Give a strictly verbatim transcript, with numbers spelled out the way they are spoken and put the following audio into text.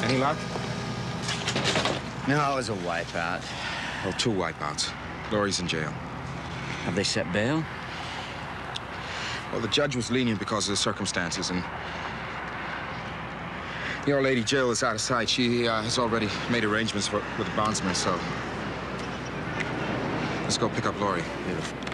Any luck? No, it was a wipeout. Well, two wipeouts. Laurie's in jail. Have they set bail? Well, the judge was lenient because of the circumstances, and your lady Jill is out of sight. She uh, has already made arrangements for, with the bondsman, so let's go pick up Laurie. Beautiful.